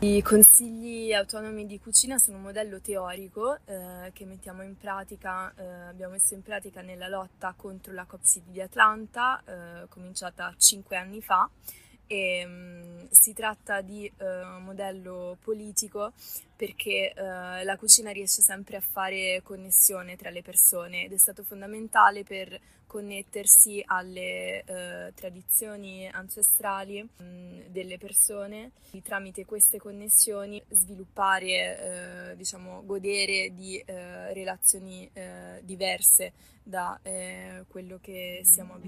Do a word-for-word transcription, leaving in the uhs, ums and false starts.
I consigli autonomi di cucina sono un modello teorico eh, che mettiamo in pratica, eh, abbiamo messo in pratica nella lotta contro la COP di Atlanta, eh, cominciata cinque anni fa. E, um, si tratta di uh, un modello politico perché uh, la cucina riesce sempre a fare connessione tra le persone ed è stato fondamentale per connettersi alle uh, tradizioni ancestrali um, delle persone e tramite queste connessioni sviluppare, uh, diciamo, godere di uh, relazioni uh, diverse da uh, quello che siamo abituati.